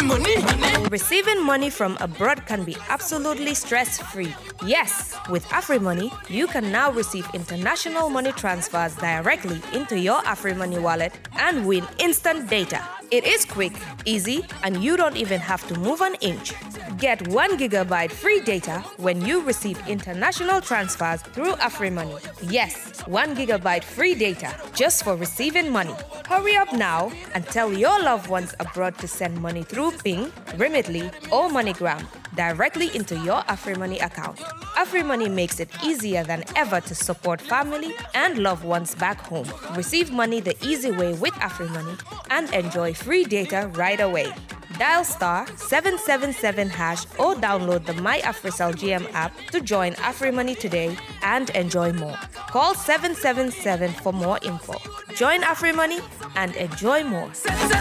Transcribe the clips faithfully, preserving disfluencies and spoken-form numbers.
money. Receiving money from abroad can be absolutely stress-free. Yes, with AfriMoney, you can now receive international money transfers directly into your AfriMoney wallet and win instant data. It is quick, easy, and you don't even have to move an inch. Get one gigabyte free data when you receive international transfers through AfriMoney. Yes, one gigabyte free data just for receiving money. Hurry up now and tell your loved ones abroad to send money through Ping, Remitly, or MoneyGram directly into your AfriMoney account. AfriMoney makes it easier than ever to support family and loved ones back home. Receive money the easy way with AfriMoney and enjoy free data right away. Dial star seven seven seven hash or download the My AfriCell G M app to join AfriMoney today and enjoy more. Call seven seven seven for more info. Join AfriMoney and enjoy more.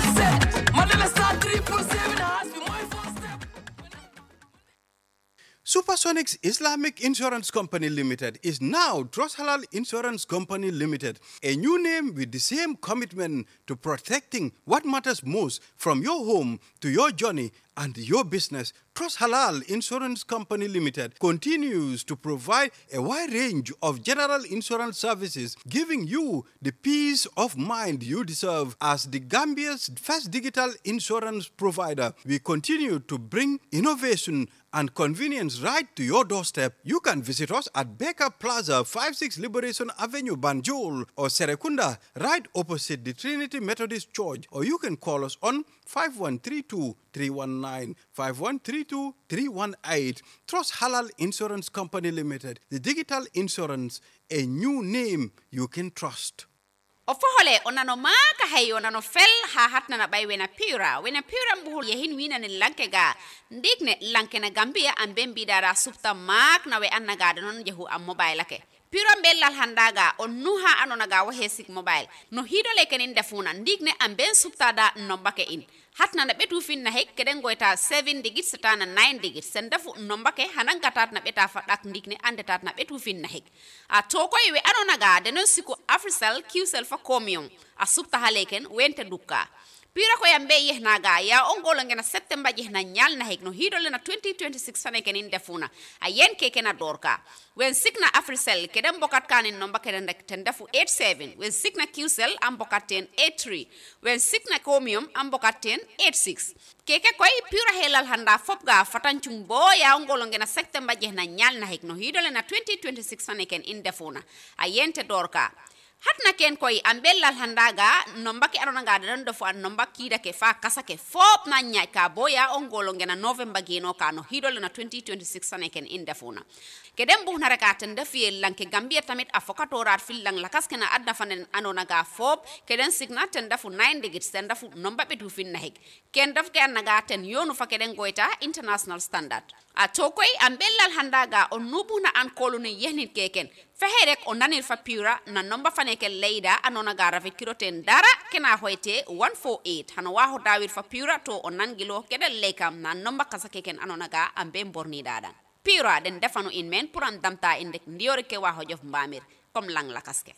Supersonics Islamic Insurance Company Limited is now Trust Halal Insurance Company Limited, a new name with the same commitment to protecting what matters most from your home to your journey and your business. Trust Halal Insurance Company Limited continues to provide a wide range of general insurance services, giving you the peace of mind you deserve. As the Gambia's first digital insurance provider, we continue to bring innovation and convenience right to your doorstep. You can visit us at Baker Plaza, fifty-six Liberation Avenue, Banjul, or Serekunda, right opposite the Trinity Methodist Church, or you can call us on five one three two, three one nine, five one three two, three one eight. Trust Halal Insurance Company Limited, the digital insurance, a new name you can trust. Ofohole onano maka hay onano fel ha hatna na bay wena pura wena pura mbuhul yahin wina ni lanke ga ndigne lanke na Gambia an bembi dara supta mak na we annaga non jehu am mobile ake pura mbellal handaga on nuha anonaga wa hesik mobile no hidole kenin defuna ndigne am ben supta da nombake in hatna na betu fin na hek keden goita seven digits tana nine digits sen defu nombake hananga tat na beta fa dak ndigne ande tat na betu fin na hek a toko iwe anonaga denon siku AfriCell QCell fa komion a supta haleken wente dukka pira ko yambe yehnaga ya ongolo ngena september jehna nyal na hek no hidole na twenty twenty-six fane kenin defuna a yen keke na dorka when signa AfriCell kedem bokat kanin nomba keden rek ten defu eighty-seven when signa QCell am bokat ten eighty-three when signa comium am bokat ten eighty-six keke koy pura helal handa fopga fatanchung bo ya ongolo ngena september jehna nyal na hek no hidole na twenty twenty-six fane ken in defuna a yente dorka hatna ken koy ambellal handaga nombake aronanga dan do fo nomba kida ke fa kasa ke fop na nya ka boya ongolo ngena november gino kano hidole na twenty twenty-six fane ken in defuna kedem bu narakaten defi lanke Gambia tamit afokato rat fil lang lakas kena adna fanen anonaga fop keden signaten dafu nine digits ten dafu nomba betu fin na hek ken daf ke naga ten yonu fa keden goita international standard a tokoy ambellal handaga on nubuna an kolone yehnit keken feherek on nanir fa pura na nomba faneke leida anonaga rafet kiroten dara kena hoite one forty-eight hano waho dawir fa pura to on nangilo kedel lekam na nomba kasa keken anonaga ambe borni dada pura den defanu in men puran damta indek ndiore ke waho jof mbamir kom lang lakaske.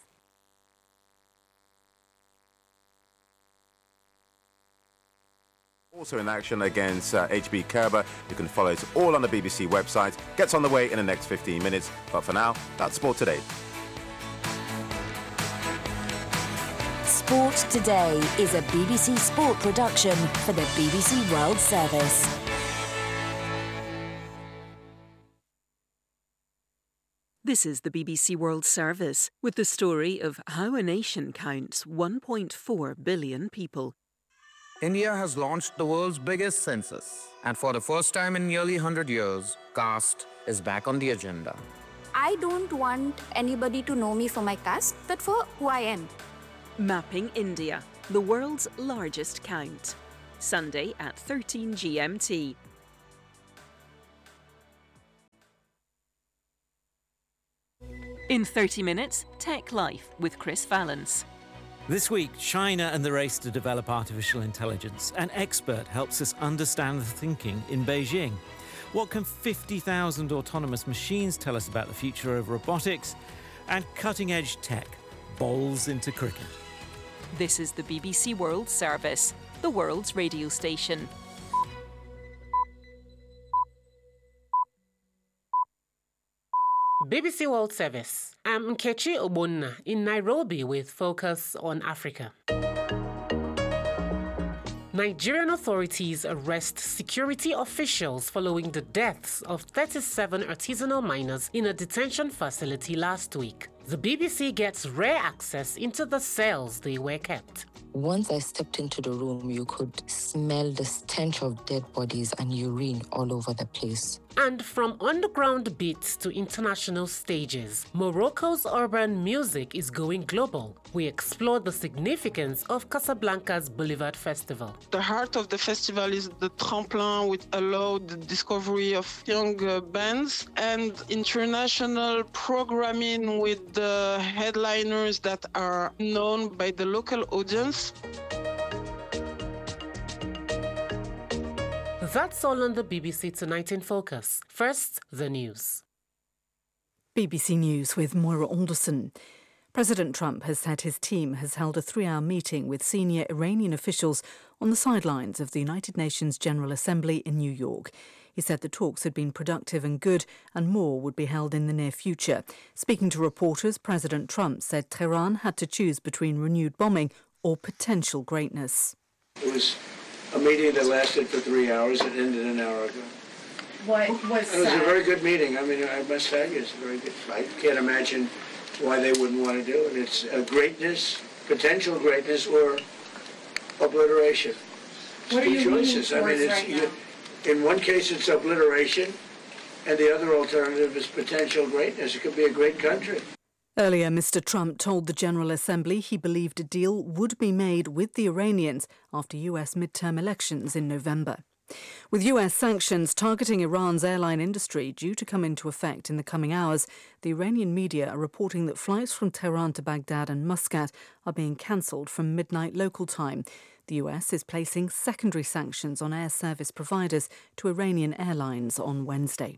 Also in action against uh, H B Kerber. You can follow us all on the B B C website. Gets on the way in the next fifteen minutes. But for now, that's Sport Today. Sport Today is a B B C Sport production for the B B C World Service. This is the B B C World Service with the story of how a nation counts one point four billion people. India has launched the world's biggest census, and for the first time in nearly one hundred years, caste is back on the agenda. I don't want anybody to know me for my caste, but for who I am. Mapping India, the world's largest count. Sunday at thirteen G M T. In thirty minutes, Tech Life with Chris Valance. This week, China and the race to develop artificial intelligence. An expert helps us understand the thinking in Beijing. What can fifty thousand autonomous machines tell us about the future of robotics? And cutting-edge tech bowls into cricket. This is the B B C World Service, the world's radio station. B B C World Service, I'm Nkechi Obonna in Nairobi with Focus on Africa. Nigerian authorities arrest security officials following the deaths of thirty-seven artisanal miners in a detention facility last week. The B B C gets rare access into the cells they were kept. Once I stepped into the room, you could smell the stench of dead bodies and urine all over the place. And from underground beats to international stages, Morocco's urban music is going global. We explore the significance of Casablanca's Boulevard Festival. The heart of the festival is the tremplin, which allowed the discovery of young uh, bands and international programming with the headliners that are known by the local audience. That's all on the B B C Tonight in Focus. First, the news. B B C News with Moira Alderson. President Trump has said his team has held a three-hour meeting with senior Iranian officials on the sidelines of the United Nations General Assembly in New York. He said the talks had been productive and good, and more would be held in the near future. Speaking to reporters, President Trump said Tehran had to choose between renewed bombing or potential greatness. It was a meeting that lasted for three hours. It ended an hour ago. What was It was a very good meeting. I mean, I must say, it's very good. I can't imagine why they wouldn't want to do it. It's a greatness, potential greatness, or obliteration. It's What are two you choices. I mean, it's right you, in one case it's obliteration, and the other alternative is potential greatness. It could be a great country. Earlier, Mister Trump told the General Assembly he believed a deal would be made with the Iranians after U S midterm elections in November. With U S sanctions targeting Iran's airline industry due to come into effect in the coming hours, the Iranian media are reporting that flights from Tehran to Baghdad and Muscat are being cancelled from midnight local time. The U S is placing secondary sanctions on air service providers to Iranian airlines on Wednesday.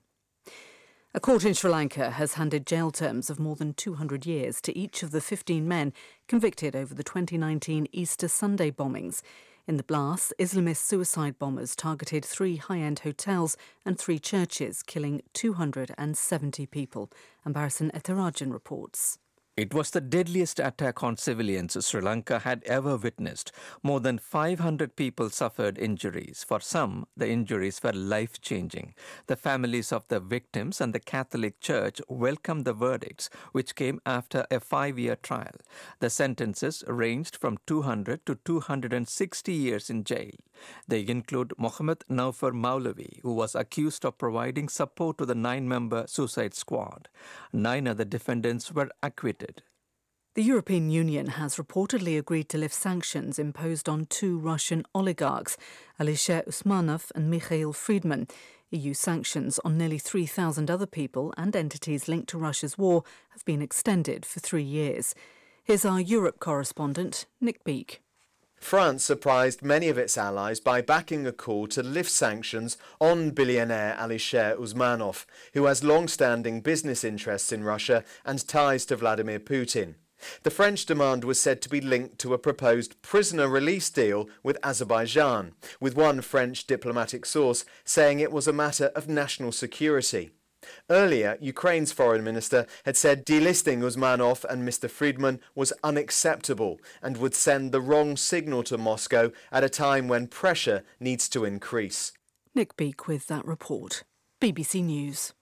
A court in Sri Lanka has handed jail terms of more than two hundred years to each of the fifteen men convicted over the twenty nineteen Easter Sunday bombings. In the blasts, Islamist suicide bombers targeted three high-end hotels and three churches, killing two hundred seventy people. Ambarasan Ethirajan reports. It was the deadliest attack on civilians Sri Lanka had ever witnessed. More than five hundred people suffered injuries. For some, the injuries were life-changing. The families of the victims and the Catholic Church welcomed the verdicts, which came after a five-year trial. The sentences ranged from two hundred to two hundred sixty years in jail. They include Mohammed Naufar Maulavi, who was accused of providing support to the nine-member suicide squad. Nine other defendants were acquitted. The European Union has reportedly agreed to lift sanctions imposed on two Russian oligarchs, Alisher Usmanov and Mikhail Friedman. E U sanctions on nearly three thousand other people and entities linked to Russia's war have been extended for three years. Here's our Europe correspondent, Nick Beake. France surprised many of its allies by backing a call to lift sanctions on billionaire Alisher Usmanov, who has long-standing business interests in Russia and ties to Vladimir Putin. The French demand was said to be linked to a proposed prisoner release deal with Azerbaijan, with one French diplomatic source saying it was a matter of national security. Earlier, Ukraine's foreign minister had said delisting Usmanov and Mister Friedman was unacceptable and would send the wrong signal to Moscow at a time when pressure needs to increase. Nick Beake with that report. B B C News.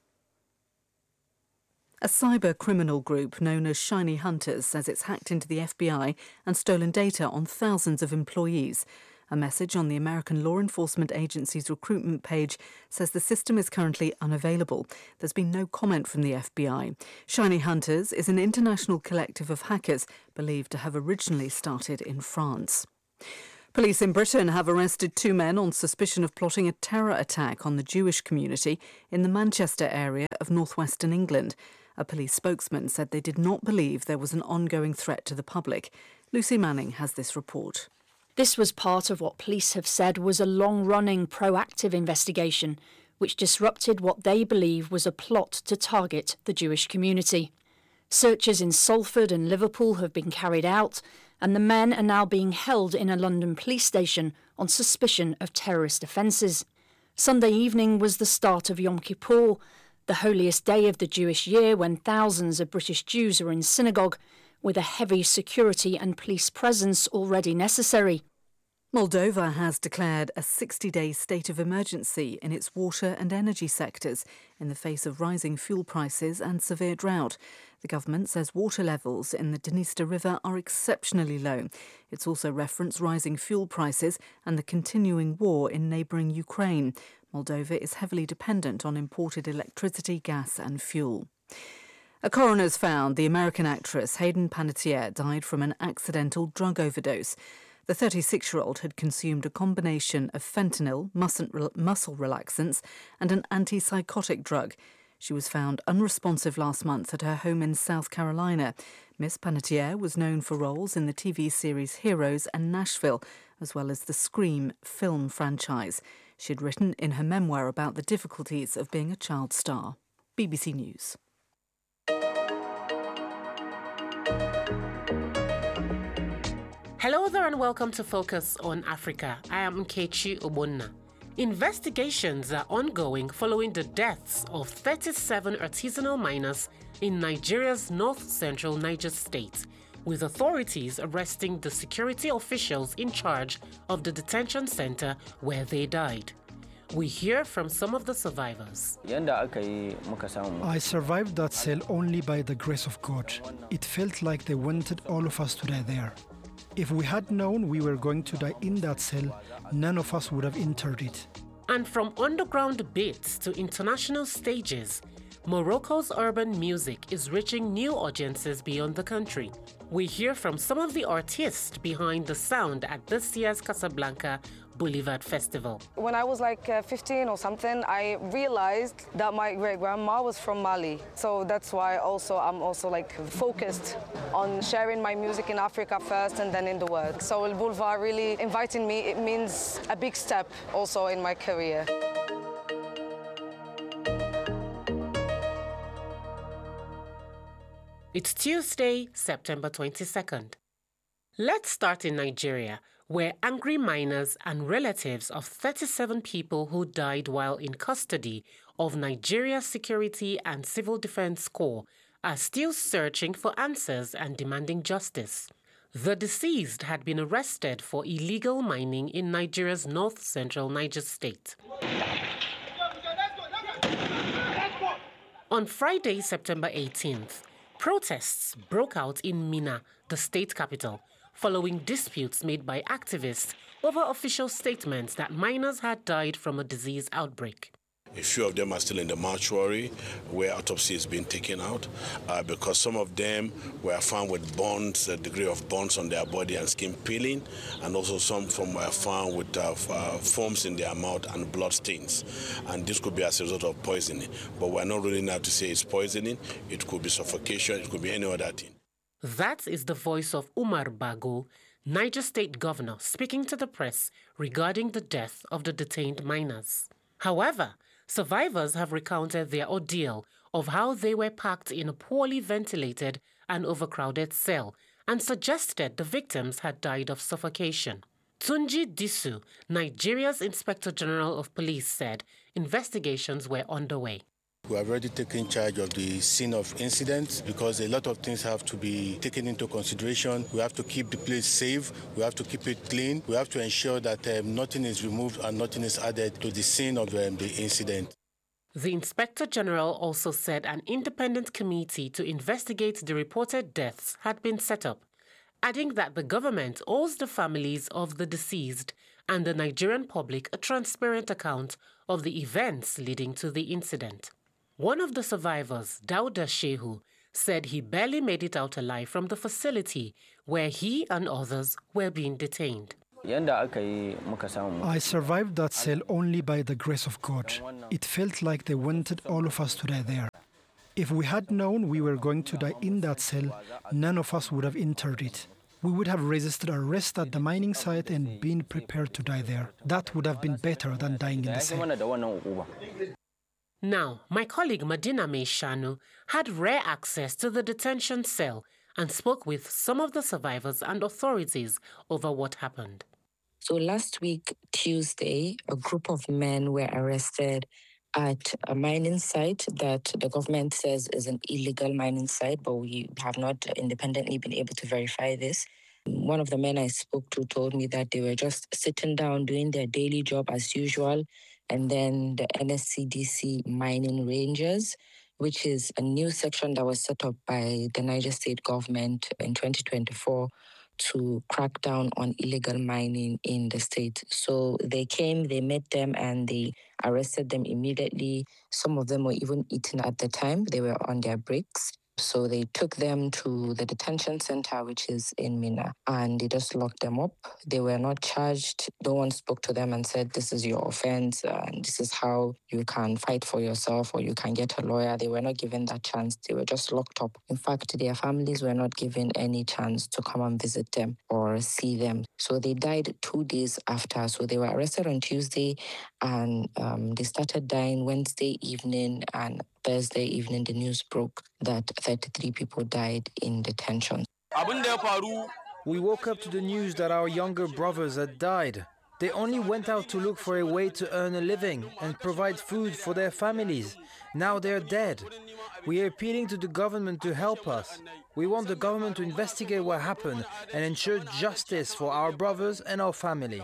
A cyber criminal group known as Shiny Hunters says it's hacked into the F B I and stolen data on thousands of employees. A message on the American Law Enforcement Agency's recruitment page says the system is currently unavailable. There's been no comment from the F B I. Shiny Hunters is an international collective of hackers believed to have originally started in France. Police in Britain have arrested two men on suspicion of plotting a terror attack on the Jewish community in the Manchester area of northwestern England. A police spokesman said they did not believe there was an ongoing threat to the public. Lucy Manning has this report. This was part of what police have said was a long-running proactive investigation, which disrupted what they believe was a plot to target the Jewish community. Searches in Salford and Liverpool have been carried out, and the men are now being held in a London police station on suspicion of terrorist offences. Sunday evening was the start of Yom Kippur. the holiest day of the Jewish year when thousands of British Jews are in synagogue, with a heavy security and police presence already necessary. Moldova has declared a sixty-day state of emergency in its water and energy sectors in the face of rising fuel prices and severe drought. The government says water levels in the Dniester River are exceptionally low. It's also referenced rising fuel prices and the continuing war in neighbouring Ukraine. Moldova is heavily dependent on imported electricity, gas and fuel. A coroner's found the American actress Hayden Panettiere died from an accidental drug overdose. The thirty-six-year-old had consumed a combination of fentanyl, muscle relaxants and an antipsychotic drug. She was found unresponsive last month at her home in South Carolina. Miss Panettiere was known for roles in the T V series Heroes and Nashville, as well as the Scream film franchise. She had written in her memoir about the difficulties of being a child star. B B C News. Hello there and welcome to Focus on Africa. I am Nkechi Obonna. Investigations are ongoing following the deaths of thirty-seven artisanal miners in Nigeria's north-central Niger state, with authorities arresting the security officials in charge of the detention center where they died. We hear from some of the survivors. I survived that cell only by the grace of God. It felt like they wanted all of us to die there. If we had known we were going to die in that cell, none of us would have entered it. And from underground beats to international stages, Morocco's urban music is reaching new audiences beyond the country. We hear from some of the artists behind the sound at this year's Casablanca Boulevard Festival. When I was like uh, fifteen or something, I realized that my great-grandma was from Mali. So that's why also I'm also like focused on sharing my music in Africa first and then in the world. So El Boulevard really inviting me, it means a big step also in my career. It's Tuesday, September twenty-second. Let's start in Nigeria, where angry miners and relatives of thirty-seven people who died while in custody of Nigeria's Security and Civil Defense Corps are still searching for answers and demanding justice. The deceased had been arrested for illegal mining in Nigeria's north-central Niger state. On Friday, September eighteenth, protests broke out in Minna, the state capital, following disputes made by activists over official statements that miners had died from a disease outbreak. A few of them are still in the mortuary where autopsy is being taken out uh, because some of them were found with burns, a degree of burns on their body and skin peeling, and also some from were found with uh, uh, foams in their mouth and blood stains. And this could be as a result of poisoning. But we're not really now to say it's poisoning. It could be suffocation. It could be any other thing. That is the voice of Umar Bago, Niger State Governor, speaking to the press regarding the death of the detained miners. However, survivors have recounted their ordeal of how they were packed in a poorly ventilated and overcrowded cell and suggested the victims had died of suffocation. Tunji Disu, Nigeria's Inspector General of Police, said investigations were underway. We have already taken charge of the scene of incidents because a lot of things have to be taken into consideration. We have to keep the place safe. We have to keep it clean. We have to ensure that um, nothing is removed and nothing is added to the scene of um, the incident. The Inspector General also said an independent committee to investigate the reported deaths had been set up, adding that the government owes the families of the deceased and the Nigerian public a transparent account of the events leading to the incident. One of the survivors, Dauda Shehu, said he barely made it out alive from the facility where he and others were being detained. I survived that cell only by the grace of God. It felt like they wanted all of us to die there. If we had known we were going to die in that cell, none of us would have entered it. We would have resisted arrest at the mining site and been prepared to die there. That would have been better than dying in the cell. Now, my colleague Madina Meishanu had rare access to the detention cell and spoke with some of the survivors and authorities over what happened. So last week, Tuesday, a group of men were arrested at a mining site that the government says is an illegal mining site, but we have not independently been able to verify this. One of the men I spoke to told me that they were just sitting down doing their daily job as usual, and then the N S C D C Mining Rangers, which is a new section that was set up by the Niger State government in twenty twenty-four to crack down on illegal mining in the state. So they came, they met them, and they arrested them immediately. Some of them were even eaten at the time. They were on their breaks. So they took them to the detention center, which is in Minna, and they just locked them up. They were not charged. No one spoke to them and said, this is your offense, and this is how you can fight for yourself or you can get a lawyer. They were not given that chance. They were just locked up. In fact, their families were not given any chance to come and visit them or see them. So they died two days after. So they were arrested on Tuesday, and um, they started dying Wednesday evening, and Thursday evening, the news broke that thirty-three people died in detention. We woke up to the news that our younger brothers had died. They only went out to look for a way to earn a living and provide food for their families. Now they're dead. We are appealing to the government to help us. We want the government to investigate what happened and ensure justice for our brothers and our family.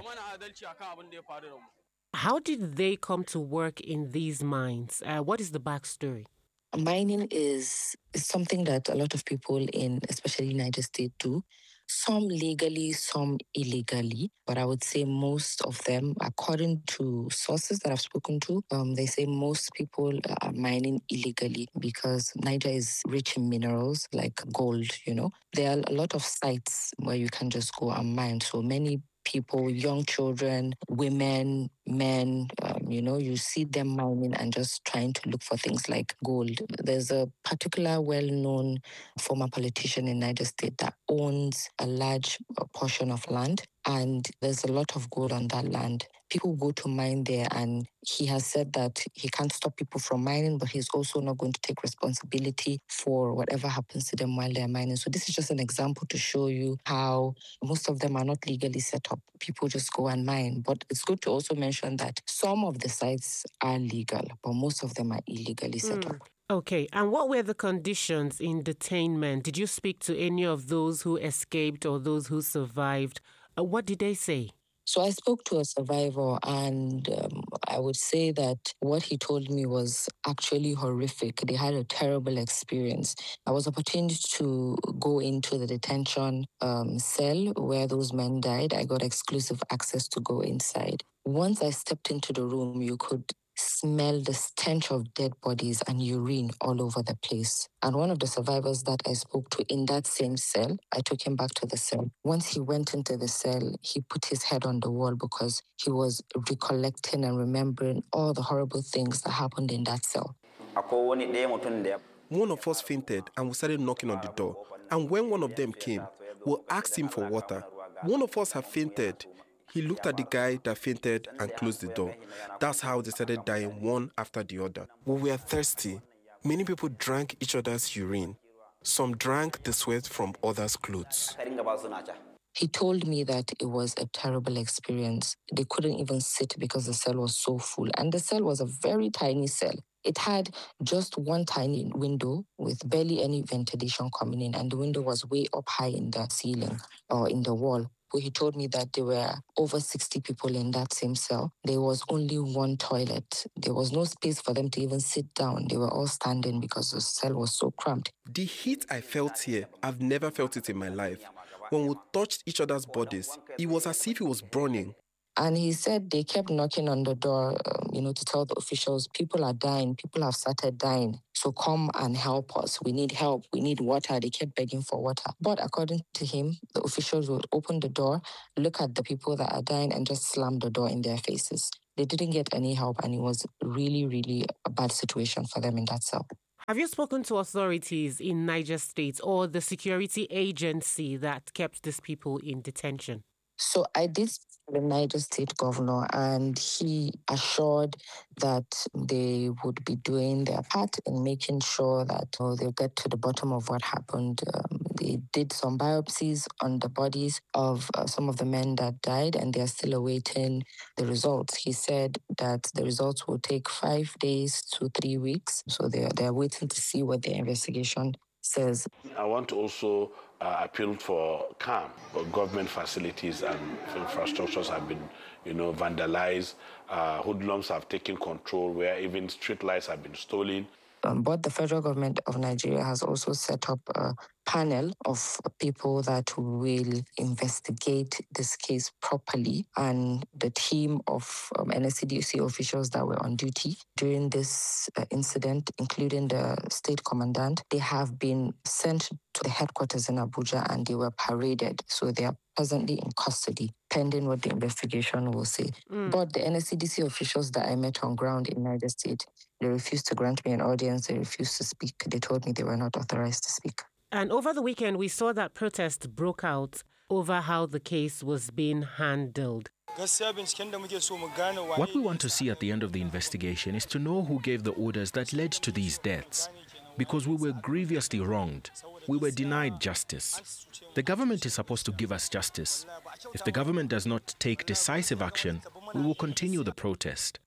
How did they come to work in these mines? Uh, what is the backstory? Mining is, is something that a lot of people in, especially Niger State, do. Some legally, some illegally. But I would say most of them, according to sources that I've spoken to, um, they say most people are mining illegally because Niger is rich in minerals like gold, you know. There are a lot of sites where you can just go and mine. So many people, young children, women, men, um, you know, you see them mining and just trying to look for things like gold. There's a particular well-known former politician in Niger State that owns a large portion of land, and there's a lot of gold on that land. People go to mine there, and he has said that he can't stop people from mining, but he's also not going to take responsibility for whatever happens to them while they're mining. So this is just an example to show you how most of them are not legally set up. People just go and mine. But it's good to also mention that some of the sites are legal, but most of them are illegally set Mm. up. Okay, and what were the conditions in detainment? Did you speak to any of those who escaped or those who survived? Uh, what did they say? So I spoke to a survivor, and um, I would say that what he told me was actually horrific. They had a terrible experience. I was opportunity to go into the detention um, cell where those men died. I got exclusive access to go inside. Once I stepped into the room, you could smell the stench of dead bodies and urine all over the place. And one of the survivors that I spoke to in that same cell, I took him back to the cell. Once he went into the cell, he put his head on the wall because he was recollecting and remembering all the horrible things that happened in that cell. One of us fainted and we started knocking on the door. And when one of them came, we asked him for water. One of us had fainted. He looked at the guy that fainted and closed the door. That's how they started dying one after the other. We were thirsty. Many people drank each other's urine. Some drank the sweat from others' clothes. He told me that it was a terrible experience. They couldn't even sit because the cell was so full. And the cell was a very tiny cell. It had just one tiny window with barely any ventilation coming in, and the window was way up high in the ceiling or in the wall. He told me that there were over sixty people in that same cell. There was only one toilet. There was no space for them to even sit down. They were all standing because the cell was so cramped. The heat I felt here, I've never felt it in my life. When we touched each other's bodies, it was as if it was burning. And he said they kept knocking on the door, um, you know, to tell the officials, people are dying, people have started dying. So come and help us. We need help. We need water. They kept begging for water. But according to him, the officials would open the door, look at the people that are dying, and just slam the door in their faces. They didn't get any help, and it was really, really a bad situation for them in that cell. Have you spoken to authorities in Niger State or the security agency that kept these people in detention? So I did speak to the Niger State governor, and he assured that they would be doing their part in making sure that oh, they'll get to the bottom of what happened. Um, they did some biopsies on the bodies of uh, some of the men that died, and they're still awaiting the results. He said that the results will take five days to three weeks. So they're, they're waiting to see what the investigation says. I want to also uh, appeal for calm. Government facilities and infrastructures have been, you know, vandalized. Uh, hoodlums have taken control, where even street lights have been stolen. Um, but the federal government of Nigeria has also set up a panel of people that will investigate this case properly. And the team of um, N S C D C officials that were on duty during this uh, incident, including the state commandant, they have been sent to the headquarters in Abuja and they were paraded. So they are presently in custody, pending what the investigation will say. Mm. But the N S C D C officials that I met on ground in Niger State, they refused to grant me an audience. They refused to speak. They told me they were not authorized to speak. And over the weekend, we saw that protest broke out over how the case was being handled. What we want to see at the end of the investigation is to know who gave the orders that led to these deaths, because we were grievously wronged. We were denied justice. The government is supposed to give us justice. If the government does not take decisive action, we will continue the protest.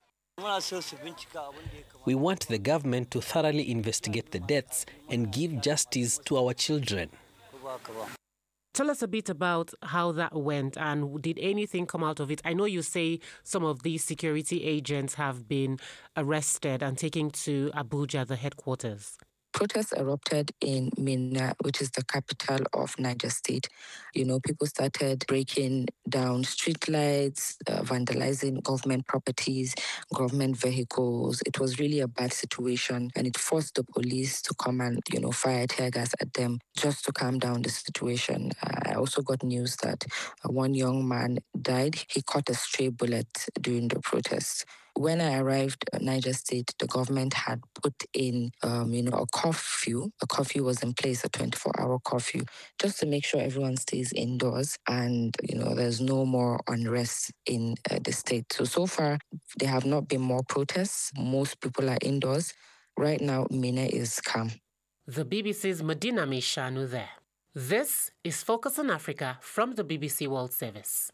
We want the government to thoroughly investigate the deaths and give justice to our children. Tell us a bit about how that went, and did anything come out of it? I know you say some of these security agents have been arrested and taken to Abuja, the headquarters. Protests erupted in Minna, which is the capital of Niger State. You know, people started breaking down streetlights, uh, vandalizing government properties, government vehicles. It was really a bad situation, and it forced the police to come and, you know, fire tear gas at them just to calm down the situation. Uh, I also got news that uh, one young man died. He caught a stray bullet during the protests. When I arrived at Niger State, the government had put in, um, you know, a curfew. A curfew was in place, a twenty-four hour curfew, just to make sure everyone stays indoors and, you know, there's no more unrest in uh, the state. So, so far, there have not been more protests. Most people are indoors. Right now, Minna is calm. The B B C's Medina Mishanu there. This is Focus on Africa from the B B C World Service.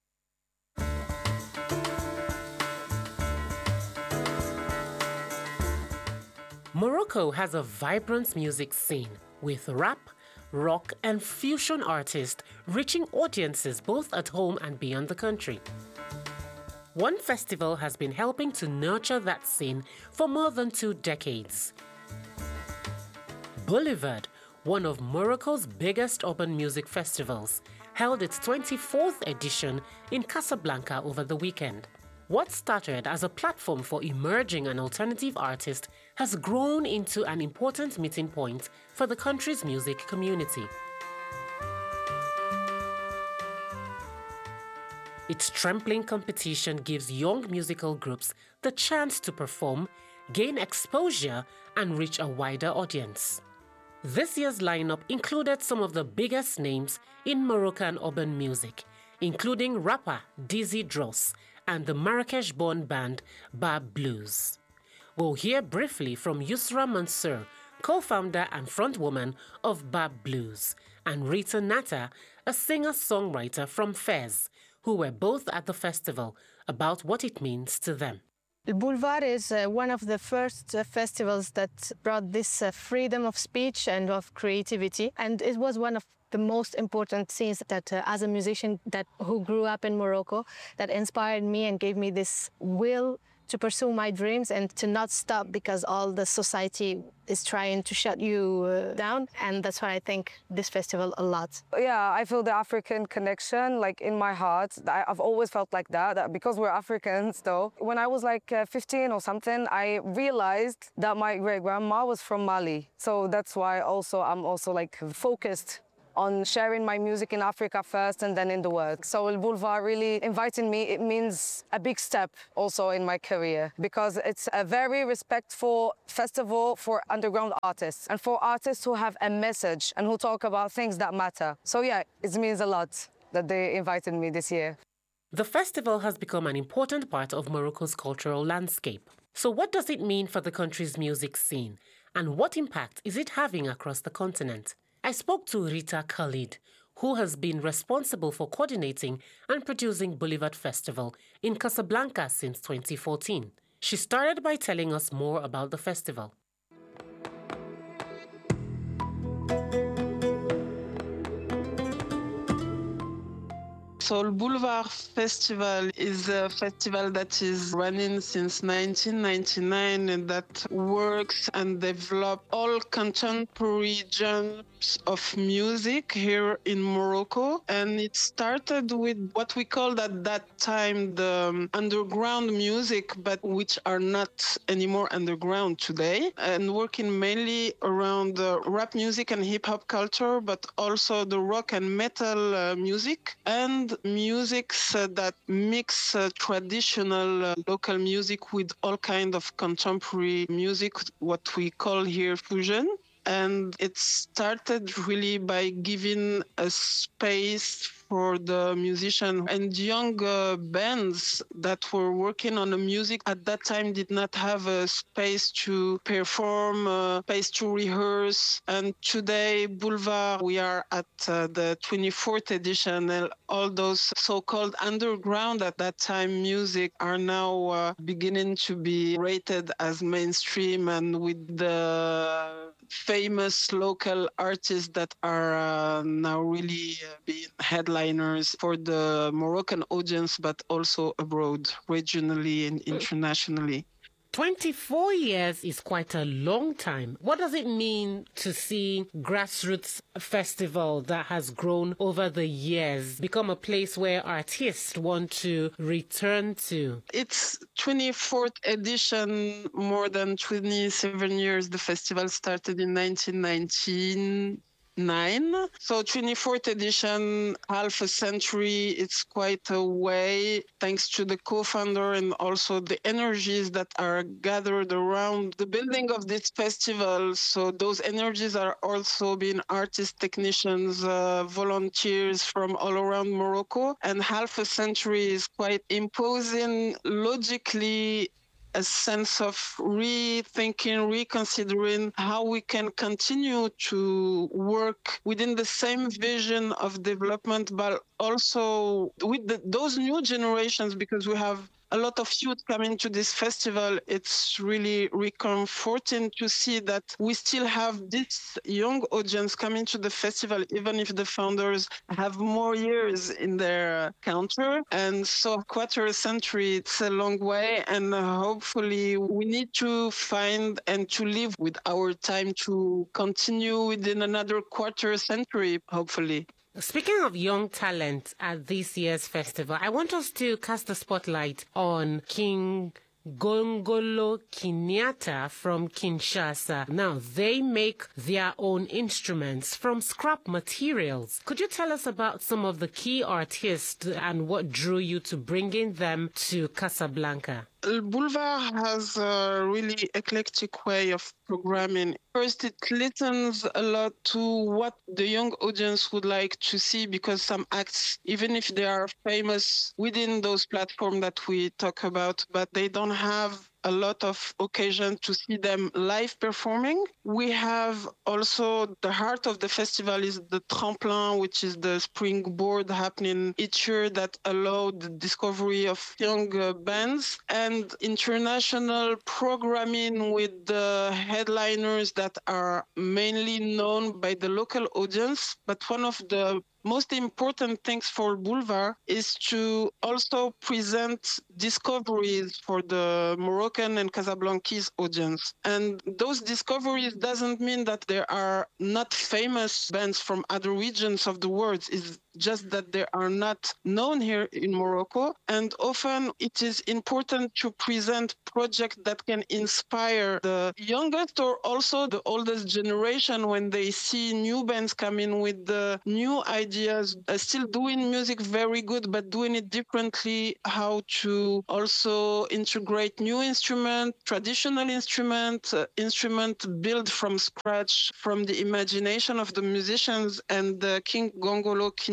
Morocco has a vibrant music scene with rap, rock, and fusion artists reaching audiences both at home and beyond the country. One festival has been helping to nurture that scene for more than two decades. Boulevard, one of Morocco's biggest urban music festivals, held its twenty-fourth edition in Casablanca over the weekend. What started as a platform for emerging and alternative artists has grown into an important meeting point for the country's music community. Its trampling competition gives young musical groups the chance to perform, gain exposure, and reach a wider audience. This year's lineup included some of the biggest names in Moroccan urban music, including rapper Dizzy Dross and the Marrakesh-born band Bab Blues. We'll hear briefly from Yusra Mansour, co-founder and frontwoman of Bab Blues, and Rita Nata, a singer-songwriter from Fez, who were both at the festival, about what it means to them. The Boulevard is uh, one of the first uh, festivals that brought this uh, freedom of speech and of creativity, and it was one of the most important scenes that, uh, as a musician that who grew up in Morocco, that inspired me and gave me this will to pursue my dreams and to not stop because all the society is trying to shut you uh, down. And that's why I think this festival a lot. Yeah, I feel the African connection, like in my heart. I've always felt like that, that because we're Africans, though. When I was like uh, fifteen or something, I realized that my great-grandma was from Mali. So that's why also I'm also like focused on sharing my music in Africa first and then in the world. So El Boulevard really inviting me, it means a big step also in my career because it's a very respectful festival for underground artists and for artists who have a message and who talk about things that matter. So yeah, it means a lot. that they invited me this year. The festival has become an important part of Morocco's cultural landscape. So what does it mean for the country's music scene? And what impact is it having across the continent? I spoke to Rita Khalid, who has been responsible for coordinating and producing Boulevard Festival in Casablanca since twenty fourteen. She started by telling us more about the festival. So Boulevard Festival is a festival that is running since nineteen ninety-nine and that works and develops all contemporary genres of music here in Morocco. And it started with what we called at that time the um, underground music, but which are not anymore underground today, and working mainly around uh, rap music and hip hop culture, but also the rock and metal uh, music and musics uh, that mix uh, traditional uh, local music with all kind of contemporary music, what we call here fusion. And it started really by giving a space for the musician and young uh, bands that were working on the music at that time did not have a space to perform, a space to rehearse. And today, Boulevard, we are at uh, the twenty-fourth edition, and all those so-called underground at that time music are now uh, beginning to be rated as mainstream, and with the famous local artists that are uh, now really uh, being headliners for the Moroccan audience, but also abroad, regionally and internationally. twenty-four years is quite a long time. What does it mean to see grassroots festival that has grown over the years become a place where artists want to return to? It's twenty-fourth edition, more than twenty-seven years. The festival started in nineteen ninety-nine. So twenty-fourth edition, half a century, it's quite a way, thanks to the co-founder and also the energies that are gathered around the building of this festival. So those energies are also being artists, technicians, uh, volunteers from all around Morocco. And half a century is quite imposing logically a sense of rethinking, reconsidering how we can continue to work within the same vision of development, but also with the, those new generations, because we have a lot of youth coming to this festival. It's really reconforting to see that we still have this young audience coming to the festival, even if the founders have more years in their counter. And so a quarter century, it's a long way. And hopefully we need to find and to live with our time to continue within another quarter century, hopefully. Speaking of young talent at this year's festival, I want us to cast the spotlight on King Gongolo Kenyatta from Kinshasa. Now, they make their own instruments from scrap materials. Could you tell us about some of the key artists and what drew you to bringing them to Casablanca? Boulevard has a really eclectic way of programming. First, it listens a lot to what the young audience would like to see, because some acts, even if they are famous within those platforms that we talk about, but they don't have a lot of occasion to see them live performing. We have also the heart of the festival is the Tremplin, which is the springboard happening each year that allow the discovery of young uh, bands, and international programming with the headliners that are mainly known by the local audience. But one of the most important things for Boulevard is to also present discoveries for the Moroccan and Casablancese audience. And those discoveries doesn't mean that there are not famous bands from other regions of the world. It's just that they are not known here in Morocco. And often it is important to present projects that can inspire the youngest or also the oldest generation when they see new bands coming with the new ideas, uh, still doing music very good, but doing it differently, how to also integrate new instrument, traditional instrument, uh, instrument built from scratch, from the imagination of the musicians. And uh, King Gongolo Kenyatta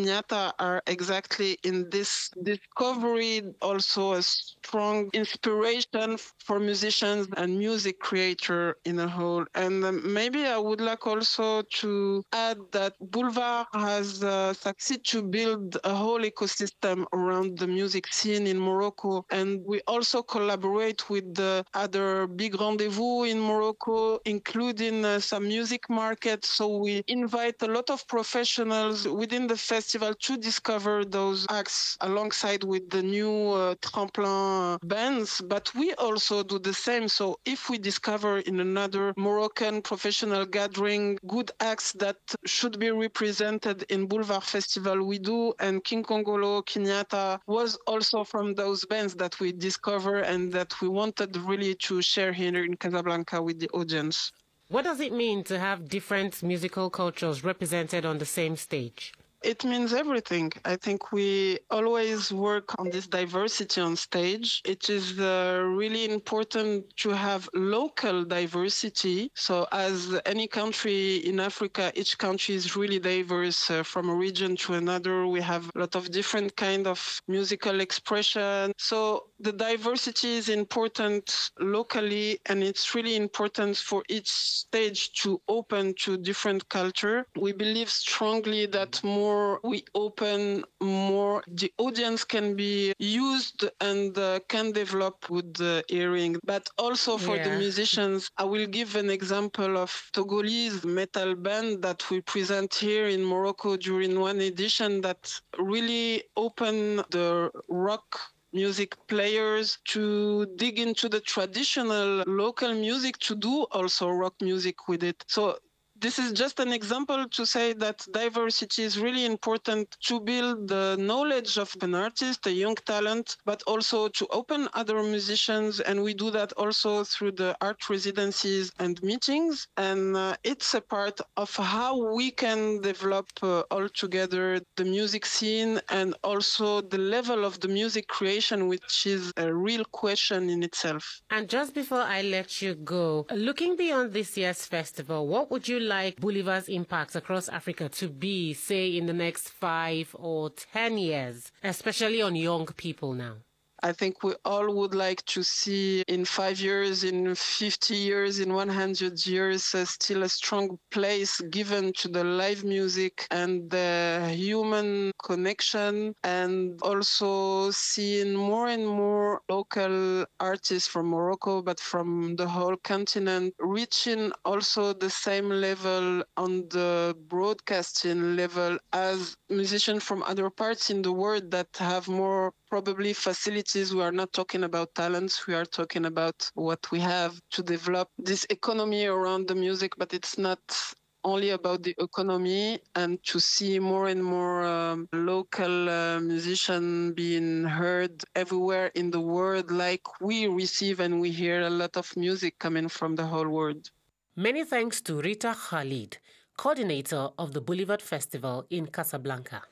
Kenyatta are exactly in this discovery, also a strong inspiration for musicians and music creator in a whole. And um, maybe I would like also to add that Boulevard has uh, succeeded to build a whole ecosystem around the music scene in Morocco. And we also collaborate with the other big rendezvous in Morocco, including uh, some music markets. So we invite a lot of professionals within the festival to discover those acts alongside with the new uh, Tremplin bands. But we also do the same. So if we discover in another Moroccan professional gathering good acts that should be represented in Boulevard Festival, we do. And King Kongolo, Kenyatta was also from those bands that we discover and that we wanted really to share here in Casablanca with the audience. What does it mean to have different musical cultures represented on the same stage? It means everything. I think we always work on this diversity on stage. It is uh, really important to have local diversity. So as any country in Africa, each country is really diverse uh, from a region to another. We have a lot of different kind of musical expression. So the diversity is important locally, and it's really important for each stage to open to different culture. We believe strongly that more we open, more the audience can be used and uh, can develop with the hearing. But also for yeah. the musicians, I will give an example of Togolese metal band that we present here in Morocco during one edition that really opened the rock music players to dig into the traditional local music, to do also rock music with it. So this is just an example to say that diversity is really important to build the knowledge of an artist, a young talent, but also to open other musicians. And we do that also through the art residencies and meetings. And uh, it's a part of how we can develop uh, all together the music scene and also the level of the music creation, which is a real question in itself. And just before I let you go, looking beyond this year's festival, what would you like Boulevard's impact across Africa to be, say, in the next five or ten years, especially on young people now? I think we all would like to see in five years, in fifty years, in one hundred years, uh, still a strong place given to the live music and the human connection, and also seeing more and more local artists from Morocco, but from the whole continent, reaching also the same level on the broadcasting level as musicians from other parts in the world that have more probably facilities. We are not talking about talents. We are talking about what we have to develop this economy around the music, but it's not only about the economy, and to see more and more um, local uh, musicians being heard everywhere in the world, like we receive and we hear a lot of music coming from the whole world. Many thanks to Rita Khalid, coordinator of the Boulevard Festival in Casablanca.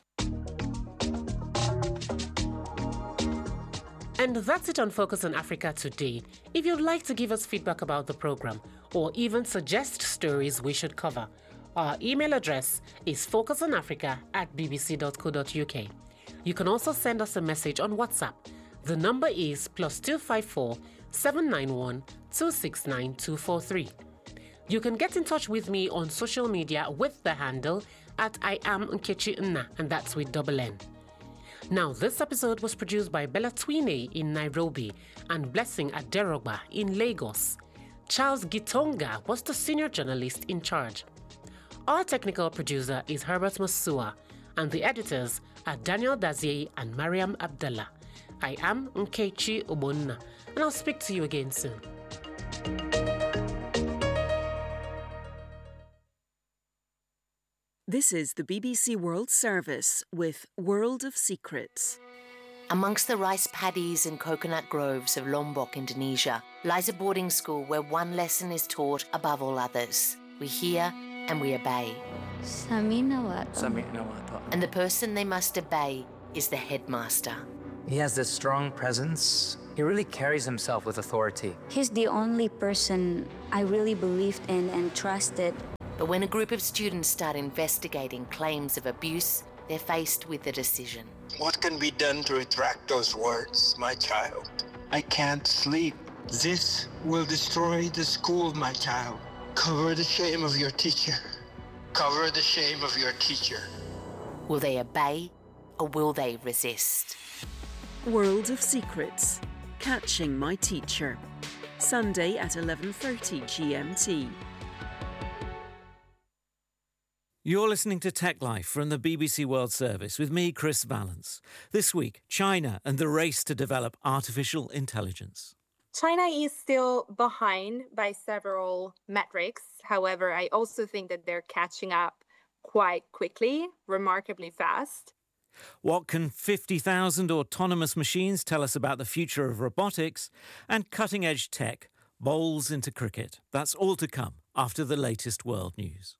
And that's it on Focus on Africa today. If you'd like to give us feedback about the program or even suggest stories we should cover, our email address is focusonafrica at b b c dot co dot u k. You can also send us a message on WhatsApp. The number is plus two five four, seven nine one, two six nine two four three. You can get in touch with me on social media with the handle at I am Nkechi Nna, and that's with double N. Now, this episode was produced by Bella Twine in Nairobi and Blessing Aderogba in Lagos. Charles Gitonga was the senior journalist in charge. Our technical producer is Herbert Masua, and the editors are Daniel Dazier and Mariam Abdallah. I am Nkechi Obonna, and I'll speak to you again soon. This is the B B C World Service with World of Secrets. Amongst the rice paddies and coconut groves of Lombok, Indonesia, lies a boarding school where one lesson is taught above all others. We hear and we obey. Samina Wato. Samina Wato. And the person they must obey is the headmaster. He has this strong presence. He really carries himself with authority. He's the only person I really believed in and trusted. But when a group of students start investigating claims of abuse, they're faced with a decision. What can be done to retract those words, my child? I can't sleep. This will destroy the school, my child. Cover the shame of your teacher. Cover the shame of your teacher. Will they obey or will they resist? World of Secrets. Catching My Teacher. Sunday at eleven thirty G M T. You're listening to Tech Life from the B B C World Service with me, Chris Vallance. This week, China and the race to develop artificial intelligence. China is still behind by several metrics. However, I also think that they're catching up quite quickly, remarkably fast. What can fifty thousand autonomous machines tell us about the future of robotics? And cutting-edge tech bowls into cricket. That's all to come after the latest world news.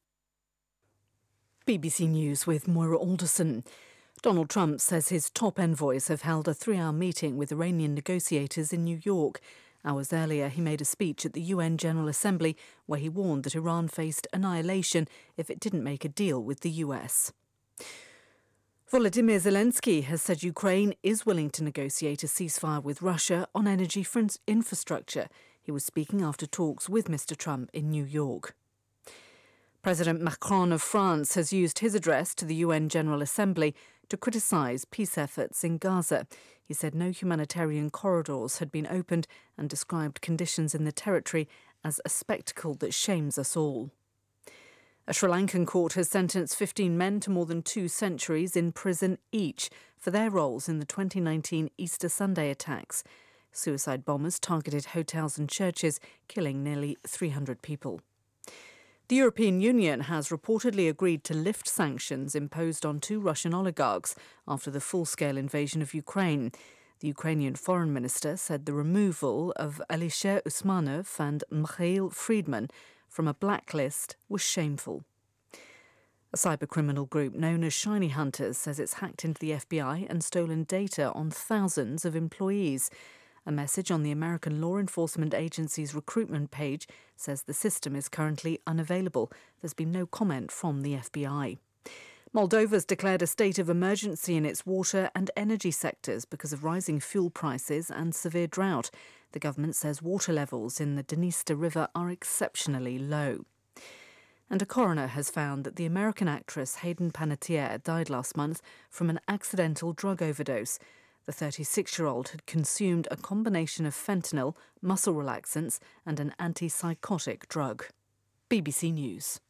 B B C News with Moira Alderson. Donald Trump says his top envoys have held a three-hour meeting with Iranian negotiators in New York. Hours earlier, he made a speech at the U N General Assembly where he warned that Iran faced annihilation if it didn't make a deal with the U S. Volodymyr Zelensky has said Ukraine is willing to negotiate a ceasefire with Russia on energy infrastructure. He was speaking after talks with Mister Trump in New York. President Macron of France has used his address to the U N General Assembly to criticise peace efforts in Gaza. He said no humanitarian corridors had been opened and described conditions in the territory as a spectacle that shames us all. A Sri Lankan court has sentenced fifteen men to more than two centuries in prison each for their roles in the twenty nineteen Easter Sunday attacks. Suicide bombers targeted hotels and churches, killing nearly three hundred people. The European Union has reportedly agreed to lift sanctions imposed on two Russian oligarchs after the full-scale invasion of Ukraine. The Ukrainian foreign minister said the removal of Alisher Usmanov and Mikhail Friedman from a blacklist was shameful. A cybercriminal group known as Shiny Hunters says it's hacked into the F B I and stolen data on thousands of employees. A message on the American Law Enforcement Agency's recruitment page says the system is currently unavailable. There's been no comment from the F B I. Moldova's declared a state of emergency in its water and energy sectors because of rising fuel prices and severe drought. The government says water levels in the Dniester River are exceptionally low. And a coroner has found that the American actress Hayden Panettiere died last month from an accidental drug overdose. The thirty-six-year-old had consumed a combination of fentanyl, muscle relaxants and an antipsychotic drug. B B C News.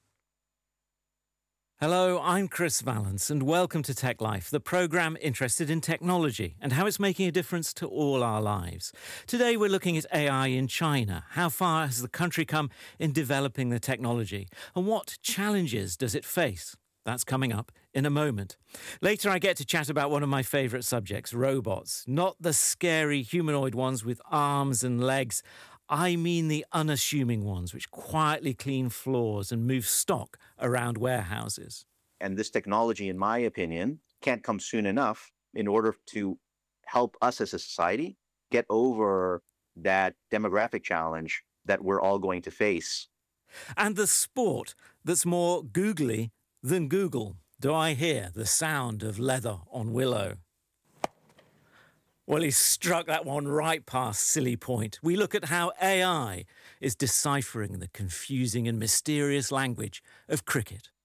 Hello, I'm Chris Vallance and welcome to Tech Life, the programme interested in technology and how it's making a difference to all our lives. Today we're looking at A I in China. How far has the country come in developing the technology? And what challenges does it face? That's coming up in a moment. Later I get to chat about one of my favourite subjects, robots. Not the scary humanoid ones with arms and legs. I mean the unassuming ones which quietly clean floors and move stock around warehouses. And this technology, in my opinion, can't come soon enough in order to help us as a society get over that demographic challenge that we're all going to face. And the sport that's more googly than Google. Do I hear the sound of leather on willow? Well, he struck that one right past silly point. We look at how A I is deciphering the confusing and mysterious language of cricket.